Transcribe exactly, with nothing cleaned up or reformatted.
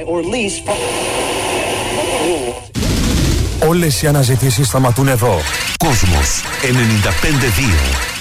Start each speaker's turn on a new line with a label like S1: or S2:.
S1: or lease.
S2: Όλες οι αναζητήσεις σταματούν εδώ.
S3: Κόσμος ενενήντα πέντε δύο.